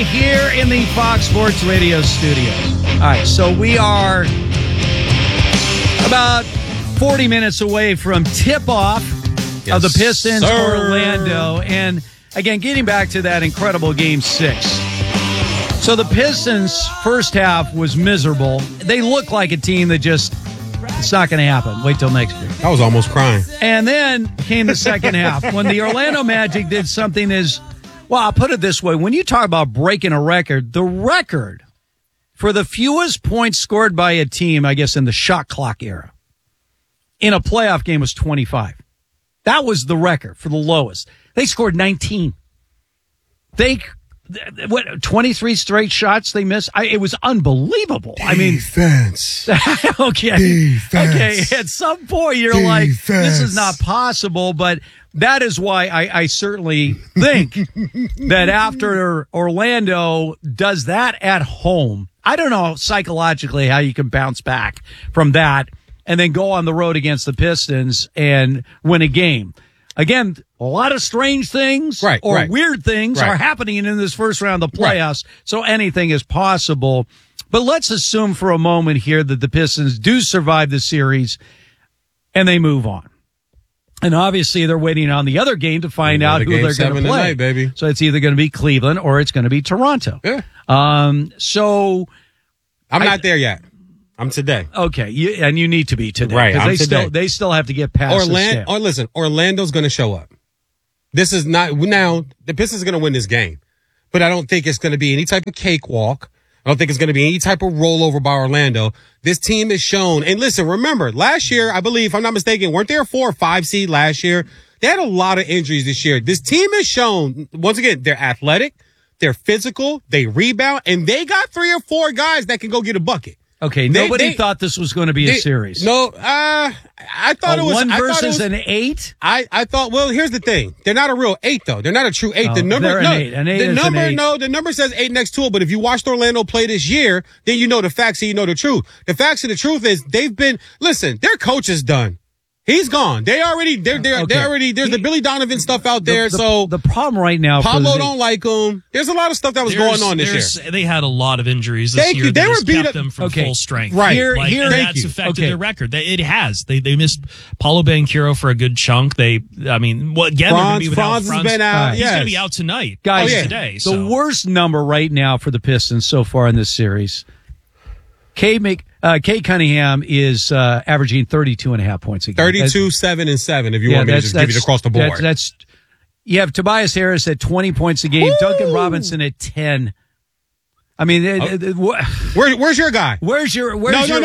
here in the Fox Sports Radio studios. All right, so we are about 40 minutes away from tip-off of the Pistons Orlando. And again, getting back to that incredible Game 6. So the Pistons' first half was miserable. They look like a team that just, it's not going to happen. Wait till next year. I was almost crying. And then came the second half when the Orlando Magic did something well, I'll put it this way. When you talk about breaking a record, the record for the fewest points scored by a team, I guess in the shot clock era, in a playoff game was 25. That was the record for the lowest. They scored 19. 23 straight shots they missed? It was unbelievable. Defense. Okay. Defense. Okay. At some point, you're like, this is not possible, but that is why I certainly think that after Orlando does that at home, I don't know psychologically how you can bounce back from that and then go on the road against the Pistons and win a game. Again, a lot of strange things weird things are happening in this first round of playoffs, so anything is possible. But let's assume for a moment here that the Pistons do survive the series and they move on. And obviously, they're waiting on the other game to find out who they're going to play. Tonight, baby. So it's either going to be Cleveland or it's going to be Toronto. Yeah. So I'm not there yet. I'm today. Okay, and you need to be today. Right, I'm today. They still have to get past Orlando. Listen, Orlando's going to show up. This is not now. The Pistons are going to win this game, but I don't think it's going to be any type of cakewalk. I don't think it's going to be any type of rollover by Orlando. This team is shown. And listen, remember, last year, I believe, if I'm not mistaken, weren't there a 4 or 5 seed last year? They had a lot of injuries this year. This team is shown, once again, they're athletic, they're physical, they rebound, and they got 3 or 4 guys that can go get a bucket. Okay, nobody thought this was going to be a series. No, I thought it was 1 versus an 8. I thought. Well, here's the thing: they're not a real 8, though. They're not a true 8. Oh, the number, they're an 8. An 8 is an 8. No, the number says 8 next to it. But if you watched Orlando play this year, then you know the facts and you know the truth. The facts and the truth is they've been. Listen, their coach is done. He's gone. They're already, there's the Billy Donovan stuff out there. So the problem right now, Pablo don't like him. There's a lot of stuff that was going on this year. They had a lot of injuries this year. They were beat kept them from full strength. Right. And that's affected their record. It has. They missed Paulo Banchero for a good chunk. They're going to be without Franz has been out. He's going to be out tonight. Guys, today. The worst number right now for the Pistons so far in this series, Kay Cunningham is averaging 32.5 points a game. 32, 7, and 7, if you want me to just give it across the board. You have Tobias Harris at 20 points a game, Duncan Robinson at 10. I mean, where's your guy? No. Where's your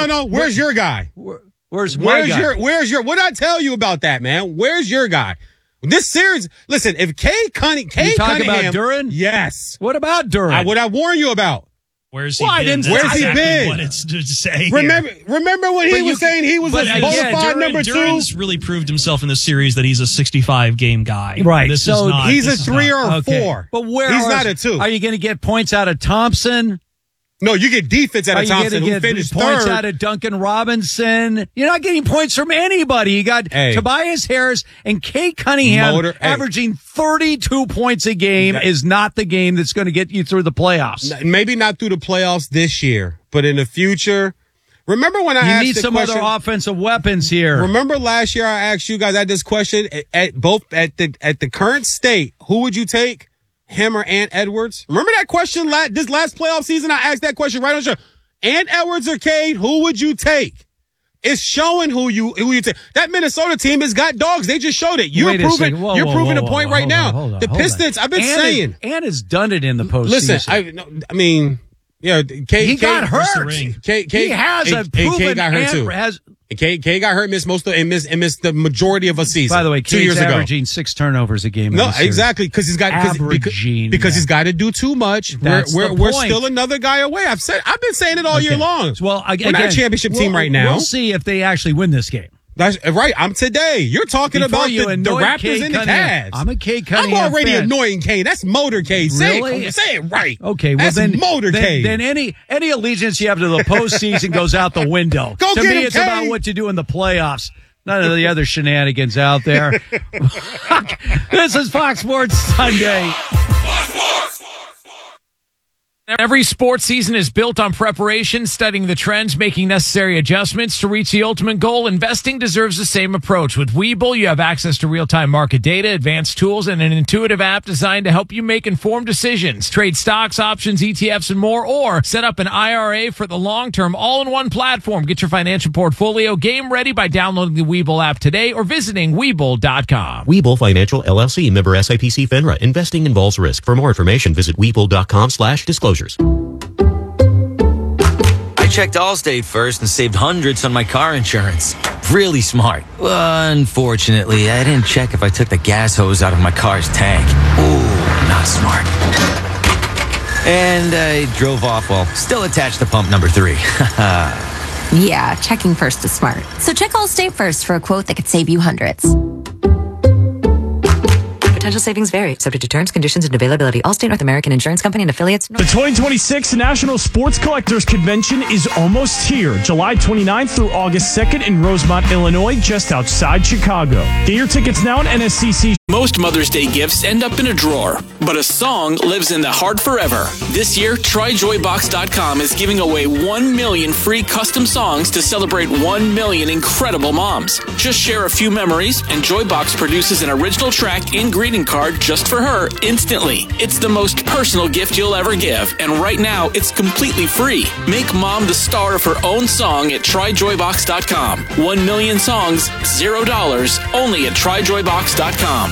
guy? Where's what did I tell you about that, man? Where's your guy? This series, listen, if Kay Cunningham. About Duren? Yes. What about Duren? What I warn you about? Where's he been? Where's he been? What it's to say. Remember when he was saying he was a bona fide number 2? Duren's really proved himself in the series that he's a 65-game guy. Right. He's a 3 or a 4. But he's not a 2. Are you going to get points out of Thompson? No, you get defense out of Thompson, who finished points third. Out of Duncan Robinson. You're not getting points from anybody. You got Tobias Harris and Kay Cunningham averaging 32 points a game is not the game that's going to get you through the playoffs. Maybe not through the playoffs this year, but in the future. Remember when I asked the question? You need some other offensive weapons here. Remember last year I asked you guys, I had this question at the current state, who would you take? Him or Ant Edwards? Remember that question this last playoff season? I asked that question right on the show. Ant Edwards or Cade, who would you take? It's showing who you take. That Minnesota team has got dogs. They just showed it. You're proving a point right now. The Pistons, I've been saying. Ant has done it in the postseason. Listen, I mean, yeah, he got hurt. He has a proven Kay got hurt too. Kay got hurt, missed the majority of a season. By the way, 2 years ago, averaging 6 turnovers a game. No, exactly, because he's got he's got to do too much. We're still another guy away. I've been saying it all year long. Well, we're not a championship team right now. We'll see if they actually win this game. That's right. I'm today. You're talking about the Raptors and the Cavs. I'm a Kay Cunningham I'm already fan. annoying Kay. That's motorcade. Really? Say it right. Okay. Well, that's motorcade. Then any allegiance you have to the postseason goes out the window. To me, it's about what you do in the playoffs. None of the other shenanigans out there. This is Fox Sports Sunday. Every sports season is built on preparation, studying the trends, making necessary adjustments to reach the ultimate goal. Investing deserves the same approach. With Webull, you have access to real-time market data, advanced tools, and an intuitive app designed to help you make informed decisions. Trade stocks, options, ETFs, and more, or set up an IRA for the long term, all in one platform. Get your financial portfolio game ready by downloading the Webull app today or visiting Webull.com. Webull Financial LLC, member SIPC FINRA. Investing involves risk. For more information, visit Webull.com/disclosures. I checked Allstate first and saved hundreds on my car insurance. Really smart. Unfortunately, I didn't check if I took the gas hose out of my car's tank. Ooh, not smart. And I drove off while still attached to pump number 3. Yeah, checking first is smart. So check Allstate first for a quote that could save you hundreds. Potential savings vary, subject to terms, conditions, and availability. Allstate North American Insurance Company and affiliates. The 2026 National Sports Collectors Convention is almost here. July 29th through August 2nd in Rosemont, Illinois, just outside Chicago. Get your tickets now at NSCC. Most Mother's Day gifts end up in a drawer, but a song lives in the heart forever. This year, TryJoyBox.com is giving away 1 million free custom songs to celebrate 1 million incredible moms. Just share a few memories, and Joybox produces an original track and greeting card just for her instantly. It's the most personal gift you'll ever give, and right now, it's completely free. Make mom the star of her own song at TryJoyBox.com. 1 million songs, $0, only at TryJoyBox.com.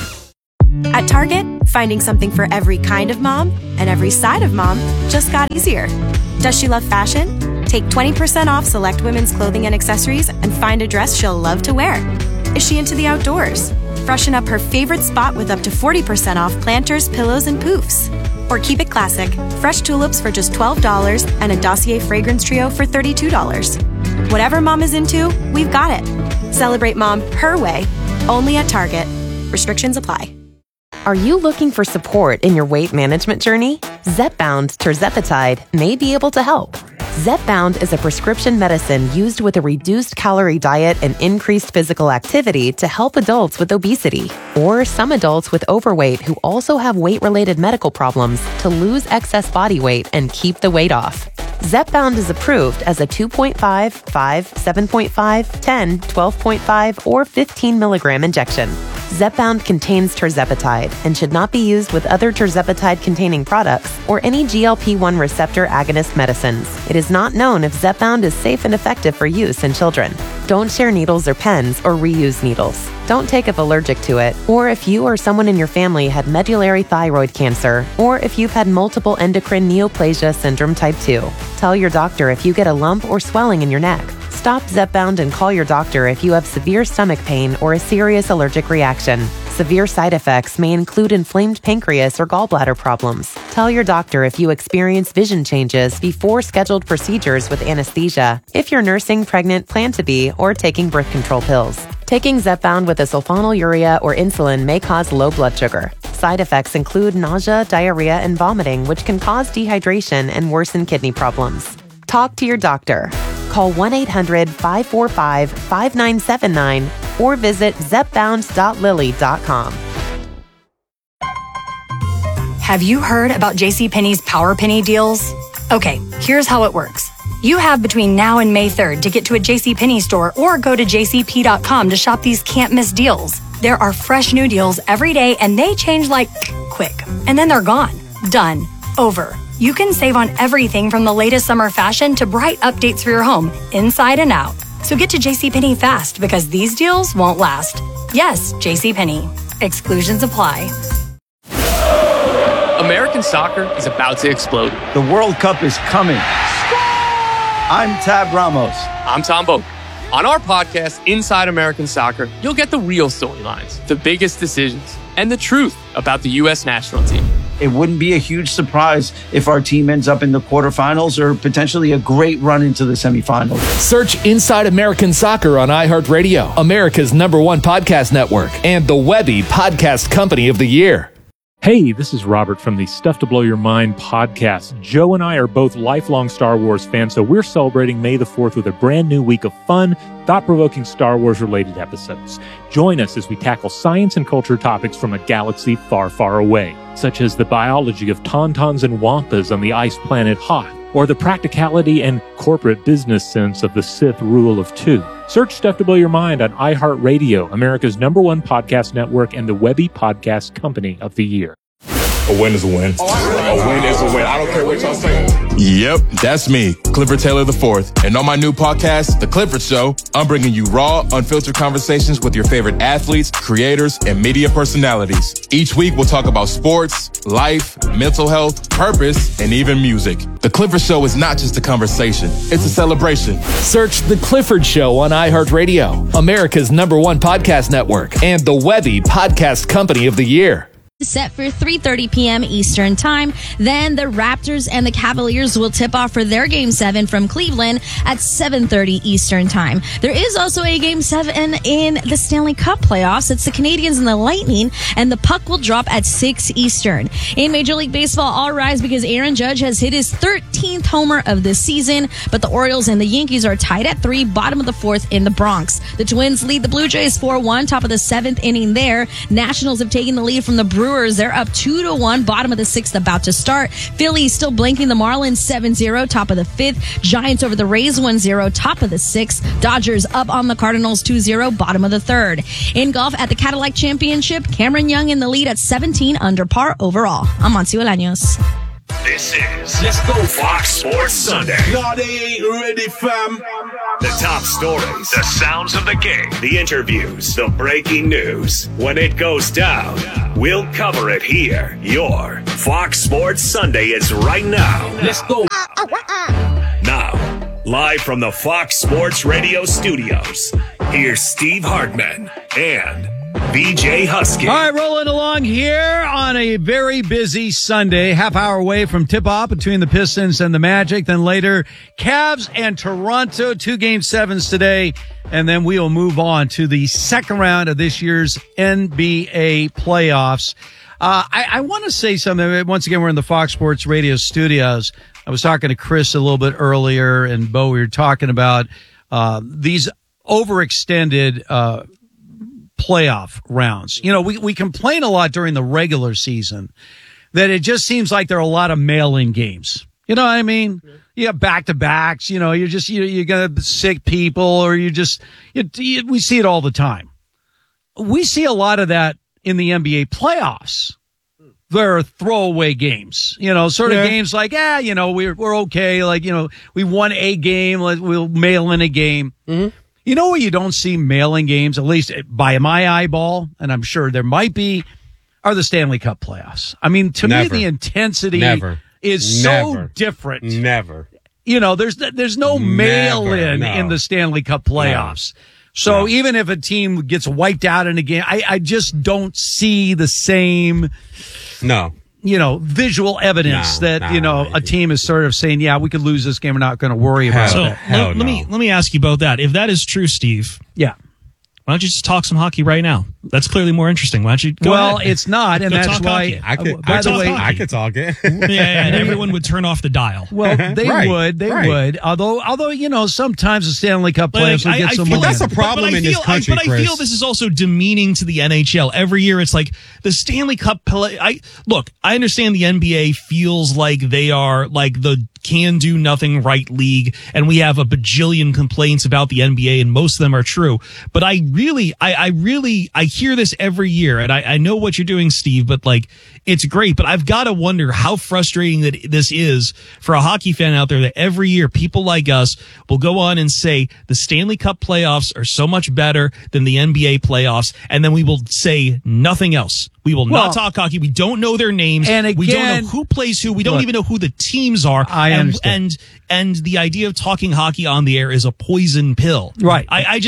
At Target, finding something for every kind of mom and every side of mom just got easier. Does she love fashion? Take 20% off select women's clothing and accessories and find a dress she'll love to wear. Is she into the outdoors? Freshen up her favorite spot with up to 40% off planters, pillows, and poofs. Or keep it classic, fresh tulips for just $12 and a Dossier fragrance trio for $32. Whatever mom is into, we've got it. Celebrate mom her way, only at Target. Restrictions apply. Are you looking for support in your weight management journey? Zepbound tirzepatide may be able to help. Zepbound is a prescription medicine used with a reduced calorie diet and increased physical activity to help adults with obesity or some adults with overweight who also have weight-related medical problems to lose excess body weight and keep the weight off. Zepbound is approved as a 2.5, 5, 7.5, 10, 12.5, or 15 milligram injection. Zepbound contains tirzepatide and should not be used with other tirzepatide-containing products or any GLP-1 receptor agonist medicines. It is not known if Zepbound is safe and effective for use in children. Don't share needles or pens or reuse needles. Don't take if allergic to it, or if you or someone in your family had medullary thyroid cancer, or if you've had multiple endocrine neoplasia syndrome type 2. Tell your doctor if you get a lump or swelling in your neck. Stop Zepbound and call your doctor if you have severe stomach pain or a serious allergic reaction. Severe side effects may include inflamed pancreas or gallbladder problems. Tell your doctor if you experience vision changes before scheduled procedures with anesthesia, if you're nursing, pregnant, plan to be, or taking birth control pills. Taking Zepbound with a sulfonylurea or insulin may cause low blood sugar. Side effects include nausea, diarrhea, and vomiting, which can cause dehydration and worsen kidney problems. Talk to your doctor. Call 1-800-545-5979 or visit zepbound.lily.com. Have you heard about JCPenney's Power Penny deals? Okay, here's how it works. You have between now and May 3rd to get to a JCPenney store or go to jcp.com to shop these can't-miss deals. There are fresh new deals every day, and they change like quick. And then they're gone. Done. Over. You can save on everything from the latest summer fashion to bright updates for your home, inside and out. So get to JCPenney fast because these deals won't last. Yes, JCPenney. Exclusions apply. American soccer is about to explode. The World Cup is coming. I'm Tab Ramos. I'm Tom Boak. On our podcast, Inside American Soccer, you'll get the real storylines, the biggest decisions, and the truth about the U.S. national team. It wouldn't be a huge surprise if our team ends up in the quarterfinals or potentially a great run into the semifinals. Search Inside American Soccer on iHeartRadio, America's #1 podcast network, and the Webby Podcast Company of the Year. Hey, this is Robert from the Stuff to Blow Your Mind podcast. Joe and I are both lifelong Star Wars fans, so we're celebrating May the 4th with a brand new week of fun, thought-provoking Star Wars-related episodes. Join us as we tackle science and culture topics from a galaxy far, far away, such as the biology of tauntauns and wampas on the ice planet Hoth, or the practicality and corporate business sense of the Sith rule of two. Search Stuff to Blow Your Mind on iHeartRadio, America's #1 podcast network and the Webby Podcast Company of the Year. A win is a win. A win is a win. I don't care what y'all say. Yep, that's me, Clifford Taylor IV. And on my new podcast, The Clifford Show, I'm bringing you raw, unfiltered conversations with your favorite athletes, creators, and media personalities. Each week, we'll talk about sports, life, mental health, purpose, and even music. The Clifford Show is not just a conversation. It's a celebration. Search The Clifford Show on iHeartRadio, America's #1 podcast network, and the Webby Podcast Company of the Year. Set for 3:30 p.m. Eastern Time. Then the Raptors and the Cavaliers will tip off for their Game 7 from Cleveland at 7:30 Eastern Time. There is also a Game 7 in the Stanley Cup playoffs. It's the Canadiens and the Lightning, and the puck will drop at 6 Eastern. In Major League Baseball, all rise because Aaron Judge has hit his 13th homer of this season, but the Orioles and the Yankees are tied at 3, bottom of the 4th in the Bronx. The Twins lead the Blue Jays 4-1, top of the 7th inning there. Nationals have taken the lead from the Brewers. They're up 2-1, bottom of the 6th about to start. Phillies still blanking the Marlins 7-0, top of the 5th. Giants over the Rays 1-0, top of the 6th. Dodgers up on the Cardinals 2-0, bottom of the 3rd. In golf at the Cadillac Championship, Cameron Young in the lead at 17 under par overall. I'm Monty Olaños. This is Let's Go Fox Sports Sunday. No, they ain't ready, fam. The top stories, the sounds of the game, the interviews, the breaking news. When it goes down, we'll cover it here. Your Fox Sports Sunday is right now. Let's go. Now, live from the Fox Sports Radio studios, here's Steve Hartman and BJ Husky. All right, rolling along here on a very busy Sunday, half hour away from tip-off between the Pistons and the Magic. Then later, Cavs and Toronto, 2 Game 7s today. And then we will move on to the second round of this year's NBA playoffs. I want to say something. Once again, we're in the Fox Sports Radio studios. I was talking to Chris a little bit earlier, and Bo, we were talking about these overextended playoff rounds. You know, we complain a lot during the regular season that it just seems like there are a lot of mail-in games. You know what I mean? You have back-to-backs, you know, you got sick people, or we see it all the time. We see a lot of that in the NBA playoffs. There are throwaway games, you know, sort of games like, you know, we're okay. Like, you know, we won a game, we'll mail in a game. Mm-hmm. You know where you don't see mailing games, at least by my eyeball, and I'm sure there might be, are the Stanley Cup playoffs. I mean, to me, the intensity is so different. Never. You know, there's no mail-in in the Stanley Cup playoffs. No. So even if a team gets wiped out in a game, I just don't see the same visual evidence that a team is sort of saying, yeah, we could lose this game. We're not going to worry about it. So let me ask you about that. If that is true, Steve. Yeah. Why don't you just talk some hockey right now? That's clearly more interesting. Why don't you go ahead? It's not, and that's why I could talk it. and everyone would turn off the dial. Well, they would. Although you know, sometimes the Stanley Cup playoffs will get some. But that's a problem in this country, But I feel this is also demeaning to the NHL. Every year, it's like the Stanley Cup I understand the NBA feels like they are like the can do nothing right league, and we have a bajillion complaints about the NBA, and most of them are true. But I hear this every year, and I know what you're doing, Steve, but like, it's great. But I've got to wonder how frustrating that this is for a hockey fan out there, that every year people like us will go on and say the Stanley Cup playoffs are so much better than the NBA playoffs, and then we will say nothing else. We will not talk hockey. We don't know their names. And again, we don't know who plays who. We don't even know who the teams are. I understand. And the idea of talking hockey on the air is a poison pill. Right.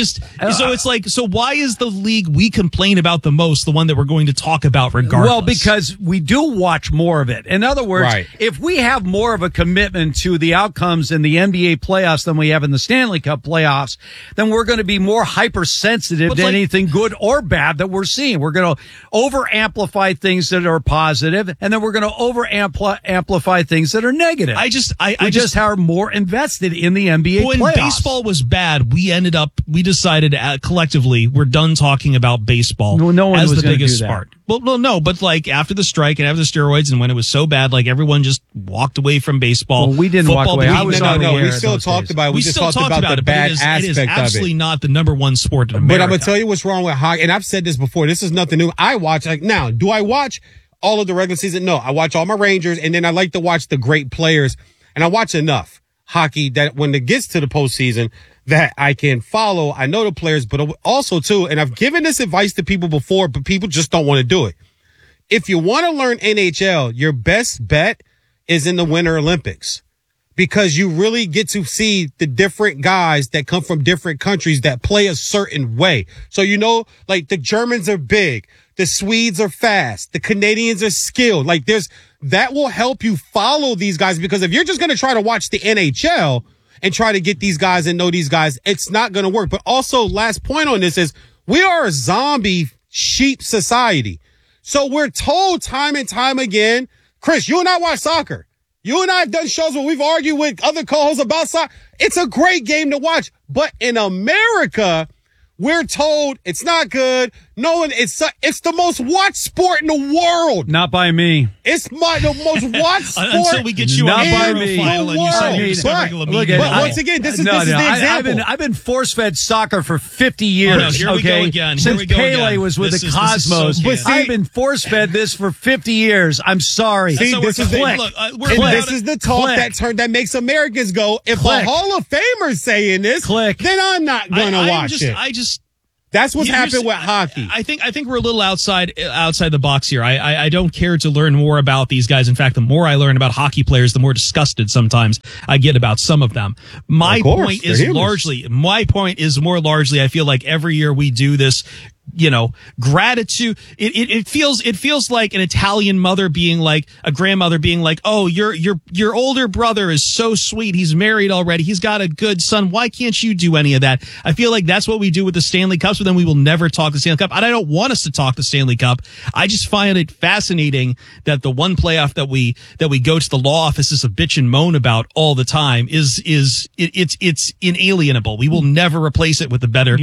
So it's like, so why is the league we complain about the most the one that we're going to talk about regardless? Well, because we do watch more of it. In other words, Right. if we have more of a commitment to the outcomes in the NBA playoffs than we have in the Stanley Cup playoffs, then we're going to be more hypersensitive to anything good or bad that we're seeing. We're going to over-amplify things that are positive, and then we're going to over-amplify things that are negative. I just are more invested in the NBA when playoffs. baseball was bad, we decided collectively we're done talking about baseball no one as was the gonna biggest do that. part. Well, no, but like after the strike and after the steroids and when it was so bad, like everyone just walked away from baseball. Well, we didn't walk away. I was on the air we still talked about it. We just talked about the it, bad it is aspect of absolutely it. not the number one sport in America. But I'm gonna tell you what's wrong with hockey, and I've said this before. This is nothing new. I watch do I watch all of the regular season? No, I watch all my Rangers, and then I like to watch the great players, and I watch enough hockey that when it gets to the postseason that I can follow. I know the players, but also too, and I've given this advice to people before, but people just don't want to do it. If you want to learn NHL, your best bet is in the Winter Olympics, because you really get to see the different guys that come from different countries that play a certain way. So, like the Germans are big. The Swedes are fast. The Canadians are skilled. Like that will help you follow these guys, because if you're just going to try to watch the NHL and try to get these guys and know these guys, it's not going to work. But also, last point on this is we are a zombie sheep society. So we're told time and time again, Chris, you and I watch soccer. You and I have done shows where we've argued with other co-hosts about soccer. It's a great game to watch. But in America, we're told it's not good. It's the most watched sport in the world. Not by me. It's the most watched sport. Until we get you not on by the me. file and you say you're discovering a media. But once again, this is the example. I've been force-fed soccer for 50 years. Here we go again. Since Pele was with the Cosmos. But see, I've been force-fed this for 50 years. I'm sorry. See, this is the talk that makes Americans go, if a Hall of Famer's saying this, then I'm not going to watch it. That's what's happened with hockey. I think we're a little outside the box here. I don't care to learn more about these guys. In fact, the more I learn about hockey players, the more disgusted sometimes I get about some of them. My point is more largely, I feel like every year we do this, gratitude. It feels like an Italian mother being like, a grandmother being like, oh, your older brother is so sweet. He's married already. He's got a good son. Why can't you do any of that? I feel like that's what we do with the Stanley Cups, but then we will never talk the Stanley Cup. And I don't want us to talk the Stanley Cup. I just find it fascinating that the one playoff that we go to the law offices of bitch and moan about all the time it's inalienable. We will never replace it with the better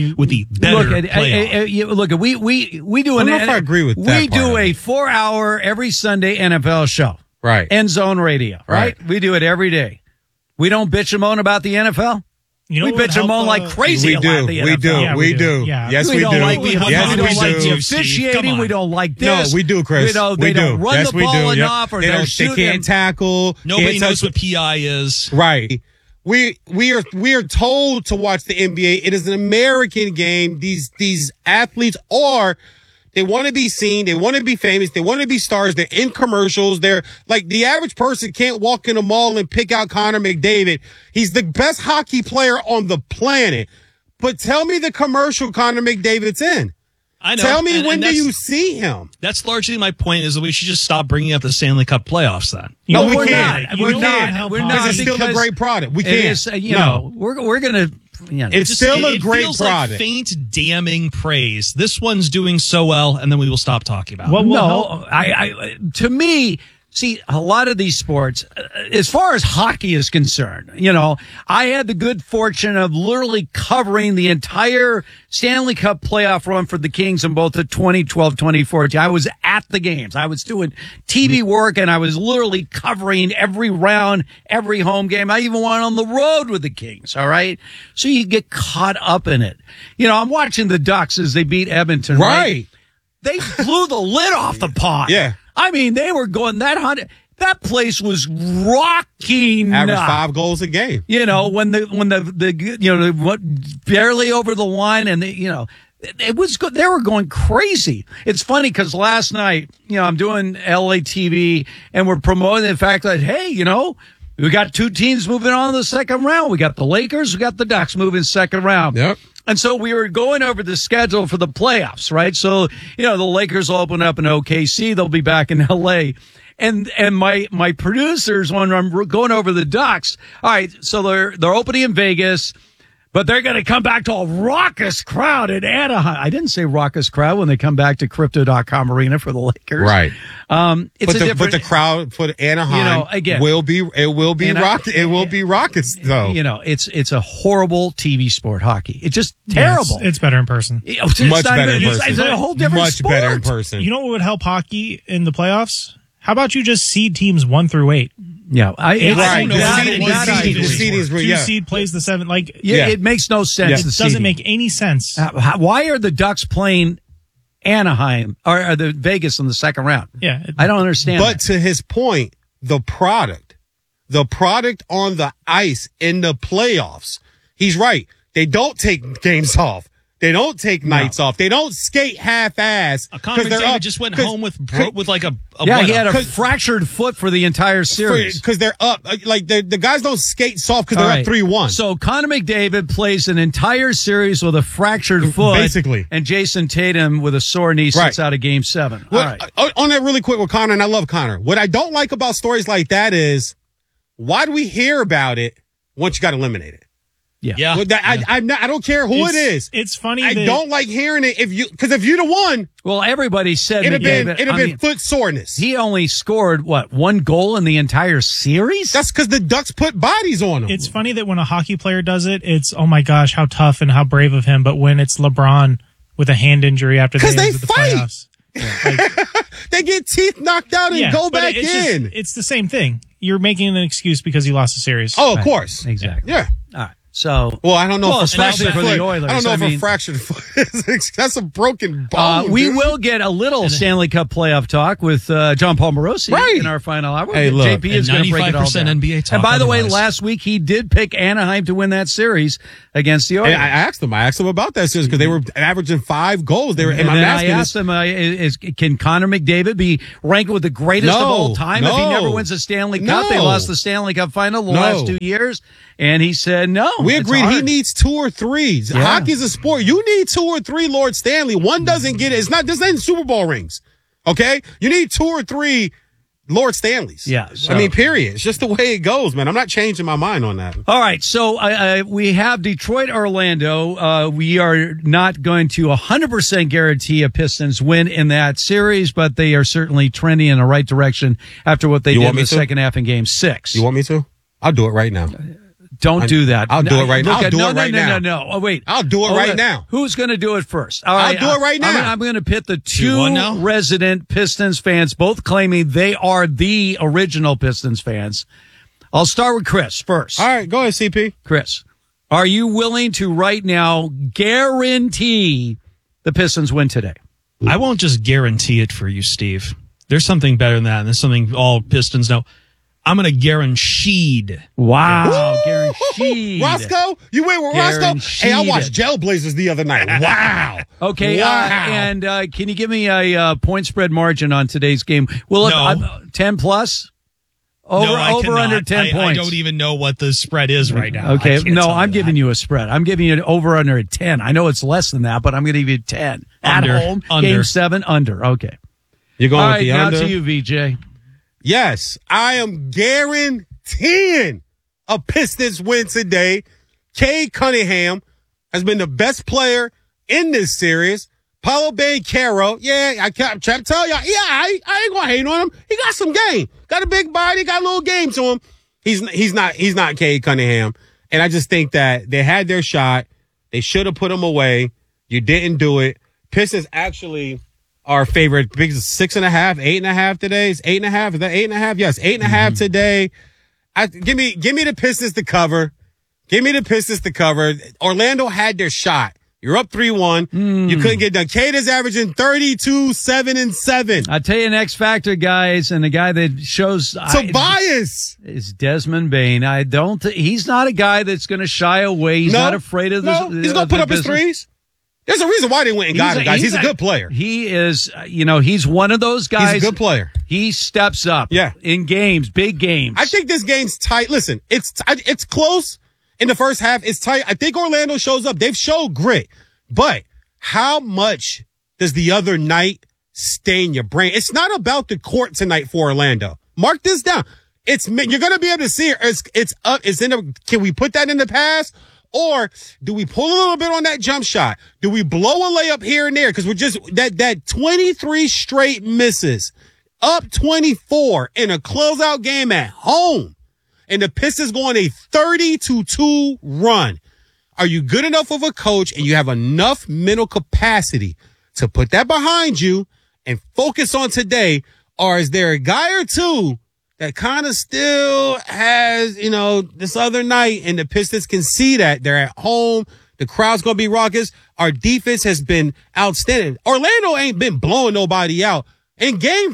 playoff. Look, we do I don't know if I agree with that. We do a 4-hour every Sunday NFL show. Right. End Zone Radio. Right. We do it every day. We don't bitch and moan about the NFL. We bitch and moan like crazy about the NFL. We do. Yeah. Yes, we we don't do. like the Yes, officiating. We don't like this. No, we do, Chris. They don't run the ball enough, or they're shooting. They can't tackle. Nobody knows what PI is. Right. We are told to watch the NBA. It is an American game. These athletes they want to be seen. They want to be famous. They want to be stars. They're in commercials. They're like, the average person can't walk in a mall and pick out Connor McDavid. He's the best hockey player on the planet. But tell me the commercial Connor McDavid's in. I know. Tell me, when do you see him? That's largely my point, is that we should just stop bringing up the Stanley Cup playoffs then. No, we can't. We're not. Because it's still a great product. We can't. We're going to... It's still a great feels product. Like faint, damning praise. This one's doing so well, and then we will stop talking about it. To me, see, a lot of these sports, as far as hockey is concerned, I had the good fortune of literally covering the entire Stanley Cup playoff run for the Kings in both the 2012-2014. I was at the games. I was doing TV work, and I was literally covering every round, every home game. I even went on the road with the Kings, all right? So you get caught up in it. I'm watching the Ducks as they beat Edmonton, right? They blew the lid off the pond. Yeah. I mean, they were going that place was rocking. Average 5 goals a game. When barely over the line, and it was good. They were going crazy. It's funny because last night, I'm doing LA TV, and we're promoting the fact that, hey, We got two teams moving on to the second round. We got the Lakers, we got the Ducks moving second round. Yep. And so we were going over the schedule for the playoffs, right? So, the Lakers will open up in OKC. They'll be back in LA. And my producers, when I'm going over the Ducks, all right, so they're opening in Vegas, but they're going to come back to a raucous crowd in Anaheim. I didn't say raucous crowd when they come back to Crypto.com Arena for the Lakers. Right. But the crowd for Anaheim again, will be raucous though. It's a horrible TV sport, hockey. It's just terrible. It's better in person. Much better in person. It's a whole different Much sport. better in person. You know what would help hockey in the playoffs? How about you just seed teams 1 through 8? Yeah, The seed plays the 7. It makes no sense. It doesn't make any sense. Why are the Ducks playing Anaheim or the Vegas in the second round? Yeah, I don't understand. But to his point, the product on the ice in the playoffs, he's right. They don't take games off. They don't take nights off. They don't skate half-ass. Connor McDavid just went home with like a he had a fractured foot for the entire series. Because they're up. Like, the guys don't skate soft because they're up 3-1. So Connor McDavid plays an entire series with a fractured foot. Basically. And Jason Tatum with a sore knee sits out of Game 7. All right. On that really quick with Connor, and I love Connor, what I don't like about stories like that is, why do we hear about it once you got eliminated? Yeah. Well, I don't care who it is. It's funny. I don't like hearing it because if you'd have won, well, everybody said it'd have been foot soreness. He only scored one goal in the entire series. That's because the Ducks put bodies on him. It's funny that when a hockey player does it, it's oh my gosh, how tough and how brave of him. But when it's LeBron with a hand injury after the playoffs, they get teeth knocked out and go back in. It's the same thing. You're making an excuse because you lost a series. Oh, of course, exactly. Yeah. All right. So, I don't know if especially for the Oilers. I don't know if a fractured foot is that's a broken bone. We will get a little Stanley Cup playoff talk with John Paul Morosi in our final hour. Hey, look, JP is going to break it all down. NBA talk. And by the way, last week he did pick Anaheim to win that series against the Oilers. I asked him about that series because they were averaging 5 goals. They were. And then I asked him, can Connor McDavid be ranked with the greatest of all time if he never wins a Stanley Cup? They lost the Stanley Cup final the last 2 years. And he said, no. We agreed he needs 2 or 3. Yeah. Hockey's a sport. You need 2 or 3 Lord Stanley. One doesn't get it. This ain't Super Bowl rings. Okay? You need 2 or 3 Lord Stanleys. Yeah. I mean, period. It's just the way it goes, man. I'm not changing my mind on that. All right. So we have Detroit, Orlando. We are not going to 100% guarantee a Pistons win in that series, but they are certainly trending in the right direction after what they did in the second half in Game 6. You want me to? I'll do it right now. Don't do that. I'll do it right now. No. Oh, wait. I'll do it right now. Who's going to do it first? All right, I'll do it right now. I'm going to pit the 2 resident Pistons fans, both claiming they are the original Pistons fans. I'll start with Chris first. All right, go ahead, CP. Chris, are you willing to right now guarantee the Pistons win today? I won't just guarantee it for you, Steve. There's something better than that, and there's something all Pistons know. I'm going to guaranteed. Wow. Guaranteed. Roscoe? You went with Roscoe? Hey, I watched Jailblazers the other night. Wow. Okay. Wow. And can you give me a point spread margin on today's game? Well, 10 plus? Over under 10 points. I don't even know what the spread is right now. Okay. No, I'm giving you a spread. I'm giving you an over under at 10. I know it's less than that, but I'm going to give you 10. Under. At home, Under. Game 7, under. Okay. You're going All with the right, under? now to you, VJ. Yes, I am guaranteeing a Pistons win today. Cade Cunningham has been the best player in this series. Paolo Banchero, I try to tell y'all, I ain't gonna hate on him. He got some game. Got a big body, got a little game to him. He's not Cade Cunningham. And I just think that they had their shot. They should have put him away. You didn't do it. Pistons actually our favorite, big 6.5, 8.5 today. Is 8.5? Is that 8.5? Yes, 8.5 today. Give me the Pistons to cover. Give me the Pistons to cover. Orlando had their shot. You're up 3-1. You couldn't get done. Cade is averaging 32, 7, and 7. I'll tell you an X factor, guys, and the guy that shows Tobias is Desmond Bane. He's not a guy that's going to shy away. He's not afraid of this. He's going to put up his threes. There's a reason why they went and got him, guys. He's a good player. He is, he's one of those guys. He's a good player. He steps up in games, big games. I think this game's tight. Listen, it's close in the first half. It's tight. I think Orlando shows up. They've showed grit. But how much does the other night stay in your brain? It's not about the court tonight for Orlando. Mark this down. You're going to be able to see it. It's up. Can we put that in the past? Or do we pull a little bit on that jump shot? Do we blow a layup here and there? Because we're just that 23 straight misses, up 24 in a closeout game at home, and the Pistons going a 30-2 run. Are you good enough of a coach and you have enough mental capacity to put that behind you and focus on today? Or is there a guy or two that kind of still has, this other night, and the Pistons can see that they're at home. The crowd's going to be raucous. Our defense has been outstanding. Orlando ain't been blowing nobody out. In game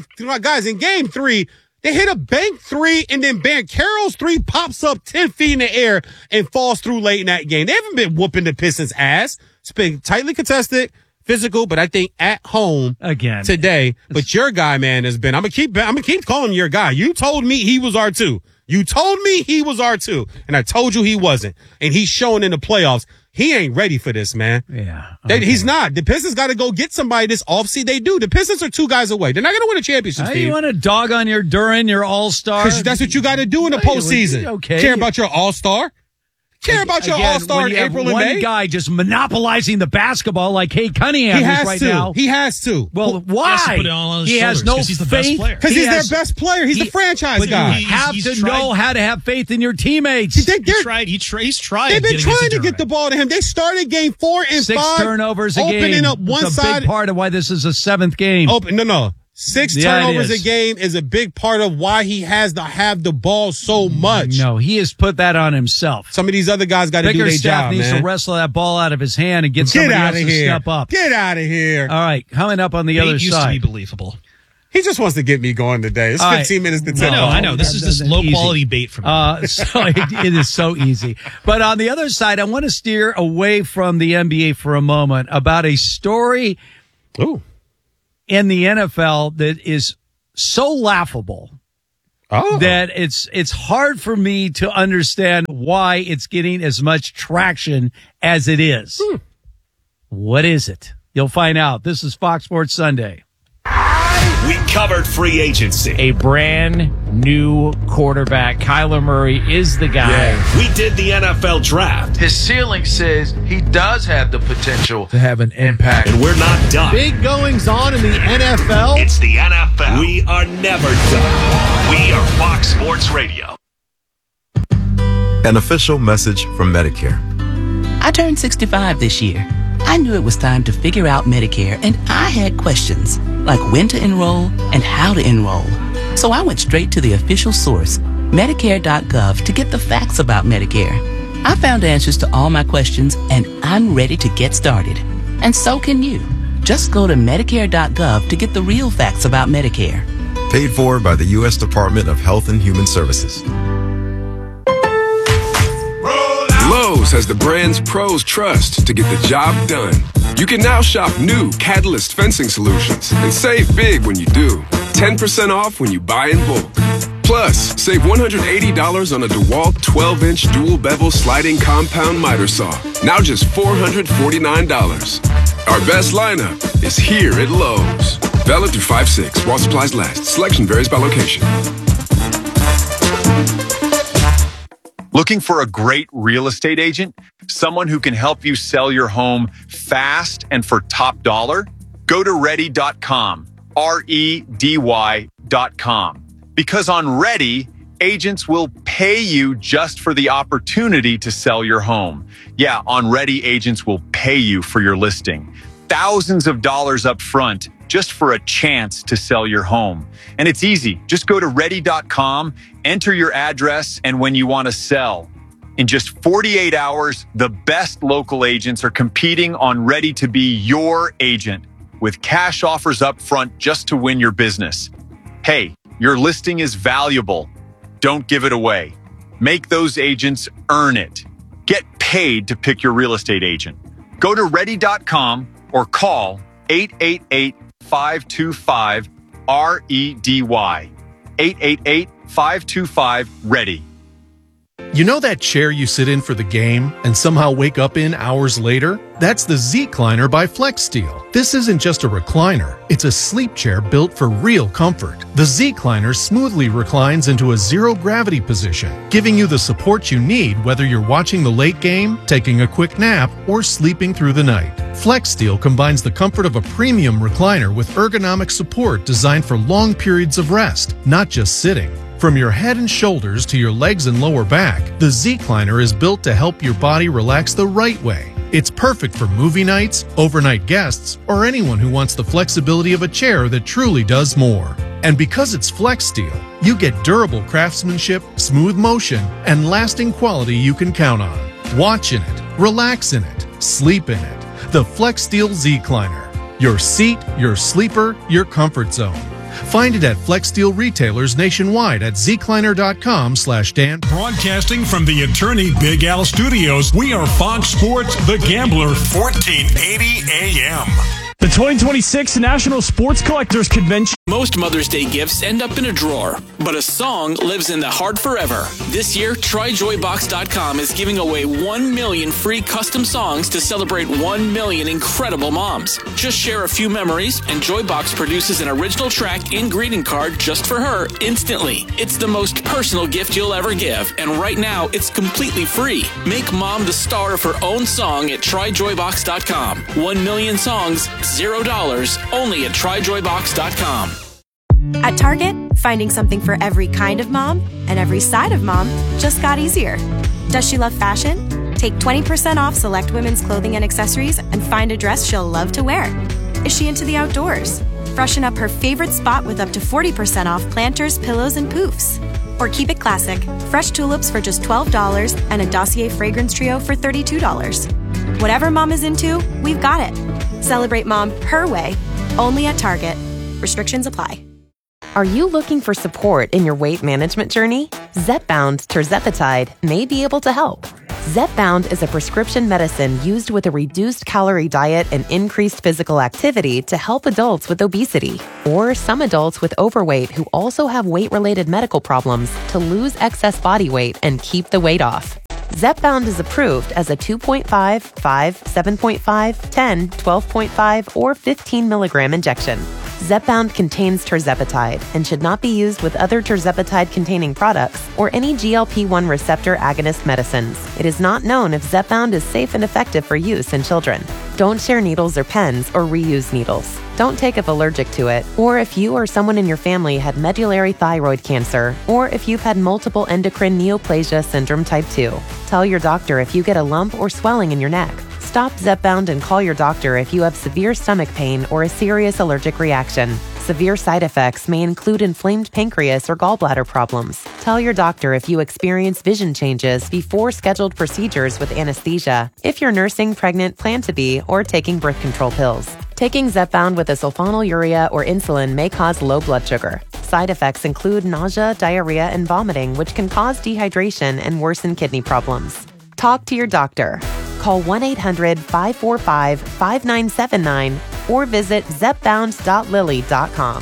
3, they hit a bank three, and then Carroll's three pops up 10 feet in the air and falls through late in that game. They haven't been whooping the Pistons' ass. It's been tightly contested, physical, but I think at home again today. But your guy, man, has been. I'm gonna keep calling you your guy. You told me he was R2. You told me he was R2, and I told you he wasn't. And he's showing in the playoffs. He ain't ready for this, man. Yeah, he's not. The Pistons got to go get somebody this offseason. They do. The Pistons are 2 guys away. They're not going to win a championship. You want to dog on your Duran, your all-star? Because that's what you got to do in the postseason. Okay, care about your all-star. Care about your all-star in April and May. One guy just monopolizing the basketball like Cade Cunningham is right now. He has to. Well, why? He has no faith. Because he's their best player. He's the franchise guy. You have to know how to have faith in your teammates. He's tried. They've been trying to get the ball to him. They started game 4 and 6 5. turnovers a game. Opening up one it's a side. Big part of why this is a 7th game. No. 6 turnovers a game is a big part of why he has to have the ball so much. No, he has put that on himself. Some of these other guys got to do their job, needs man. to wrestle that ball out of his hand and get somebody else to step up. Get out of here. All right, coming up on the other used side. to be believable. He just wants to get me going today. It's 15 minutes to 10. I know. This is just low-quality bait for me. So it is so easy. But on the other side, I want to steer away from the NBA for a moment about a story in the NFL that is so laughable that it's hard for me to understand why it's getting as much traction as it is. What is it? You'll find out. This is Fox Sports Sunday. We covered free agency. A brand new quarterback. Kyler Murray is the guy. Yeah. We did the NFL draft. His ceiling says he does have the potential to have an impact. And we're not done. Big goings on in the NFL. It's the NFL. We are never done. We are Fox Sports Radio. An official message from Medicare. I turned 65 this year. I knew it was time to figure out Medicare, and I had questions, like when to enroll and how to enroll. So I went straight to the official source, Medicare.gov, to get the facts about Medicare. I found answers to all my questions, and I'm ready to get started. And so can you. Just go to Medicare.gov to get the real facts about Medicare. Paid for by the U.S. Department of Health and Human Services. Lowe's has the brands pros trust to get the job done. You can now shop new Catalyst fencing solutions and save big when you do. 10% off when you buy in bulk. Plus, save $180 on a DeWalt 12-inch dual bevel sliding compound miter saw. Now just $449. Our best lineup is here at Lowe's. Valid through 5/6 while supplies last. Selection varies by location. Looking for a great real estate agent? Someone who can help you sell your home fast and for top dollar? Go to Ready.com, REDY.com. Because on Ready, agents will pay you just for the opportunity to sell your home. Yeah, on Ready, agents will pay you for your listing. Thousands of dollars up front just for a chance to sell your home. And it's easy. Just go to Ready.com, enter your address, and when you want to sell. In just 48 hours, the best local agents are competing on Ready to be your agent with cash offers up front just to win your business. Hey, your listing is valuable. Don't give it away. Make those agents earn it. Get paid to pick your real estate agent. Go to ready.com or call 888-525-REDY. 888-525-READY. You know that chair you sit in for the game and somehow wake up in hours later? That's the Z-Cliner by FlexSteel. This isn't just a recliner, it's a sleep chair built for real comfort. The Z-Cliner smoothly reclines into a zero-gravity position, giving you the support you need whether you're watching the late game, taking a quick nap, or sleeping through the night. FlexSteel combines the comfort of a premium recliner with ergonomic support designed for long periods of rest, not just sitting. From your head and shoulders to your legs and lower back, the Z-Cliner is built to help your body relax the right way. It's perfect for movie nights, overnight guests, or anyone who wants the flexibility of a chair that truly does more. And because it's FlexSteel, you get durable craftsmanship, smooth motion, and lasting quality you can count on. Watch in it, relax in it, sleep in it. The FlexSteel Z-Cliner. Your seat, your sleeper, your comfort zone. Find it at FlexSteel retailers nationwide at zcliner.com/Dan. Broadcasting from the Attorney Big Al Studios, we are Fox Sports The Gambler, 1480 AM. The 2026 National Sports Collectors Convention. Most Mother's Day gifts end up in a drawer, but a song lives in the heart forever. This year, TryJoyBox.com is giving away 1 million free custom songs to celebrate 1 million incredible moms. Just share a few memories, and Joybox produces an original track and greeting card just for her instantly. It's the most personal gift you'll ever give, and right now, it's completely free. Make mom the star of her own song at TryJoyBox.com. 1 million songs, $0, only at TryJoyBox.com. At Target, finding something for every kind of mom and every side of mom just got easier. Does she love fashion? Take 20% off select women's clothing and accessories and find a dress she'll love to wear. Is she into the outdoors? Freshen up her favorite spot with up to 40% off planters, pillows, and poofs. Or keep it classic, fresh tulips for just $12 and a Dossier fragrance trio for $32. Whatever mom is into, we've got it. Celebrate mom her way, only at Target. Restrictions apply. Are you looking for support in your weight management journey? Zepbound Tirzepatide may be able to help. Zepbound is a prescription medicine used with a reduced calorie diet and increased physical activity to help adults with obesity or some adults with overweight who also have weight-related medical problems to lose excess body weight and keep the weight off. Zepbound is approved as a 2.5, 5, 7.5, 10, 12.5, or 15 milligram injection. Zepbound contains tirzepatide and should not be used with other tirzepatide-containing products or any GLP-1 receptor agonist medicines. It is not known if Zepbound is safe and effective for use in children. Don't share needles or pens or reuse needles. Don't take if allergic to it, or if you or someone in your family had medullary thyroid cancer, or if you've had multiple endocrine neoplasia syndrome type 2. Tell your doctor if you get a lump or swelling in your neck. Stop Zepbound and call your doctor if you have severe stomach pain or a serious allergic reaction. Severe side effects may include inflamed pancreas or gallbladder problems. Tell your doctor if you experience vision changes before scheduled procedures with anesthesia, if you're nursing, pregnant, plan to be, or taking birth control pills. Taking Zepbound with a sulfonylurea or insulin may cause low blood sugar. Side effects include nausea, diarrhea, and vomiting, which can cause dehydration and worsen kidney problems. Talk to your doctor. Call 1-800-545-5979 or visit zepbound.lily.com.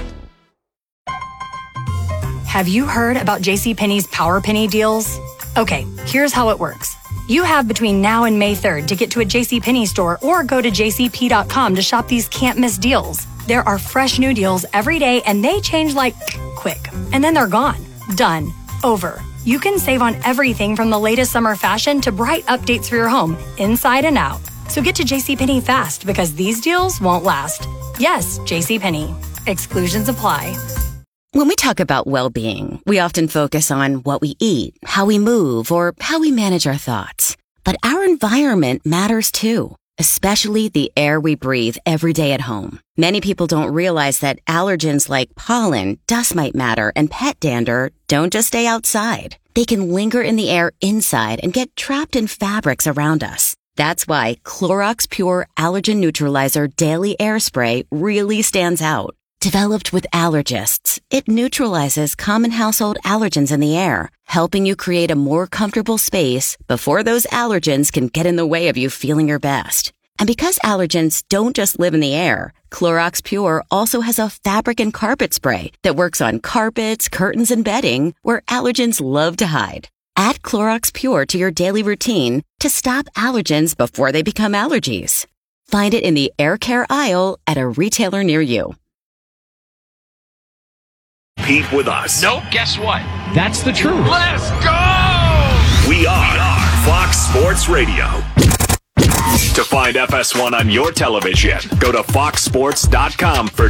Have you heard about JCPenney's Power Penny deals? Okay, here's how it works. You have between now and May 3rd to get to a JCPenney store or go to jcp.com to shop these can't-miss deals. There are fresh new deals every day, and they change like quick. And then they're gone. Done. Over. You can save on everything from the latest summer fashion to bright updates for your home, inside and out. So get to JCPenney fast because these deals won't last. Yes, JCPenney. Exclusions apply. When we talk about well-being, we often focus on what we eat, how we move, or how we manage our thoughts. But our environment matters too, especially the air we breathe every day at home. Many people don't realize that allergens like pollen, dust mite matter, and pet dander don't just stay outside. They can linger in the air inside and get trapped in fabrics around us. That's why Clorox Pure Allergen Neutralizer Daily Air Spray really stands out. Developed with allergists, it neutralizes common household allergens in the air, helping you create a more comfortable space before those allergens can get in the way of you feeling your best. And because allergens don't just live in the air, Clorox Pure also has a fabric and carpet spray that works on carpets, curtains, and bedding where allergens love to hide. Add Clorox Pure to your daily routine to stop allergens before they become allergies. Find it in the air care aisle at a retailer near you. Compete with us. Nope, guess what? That's the truth. Let's go! We are Fox Sports Radio. To find FS1 on your television, go to foxsports.com for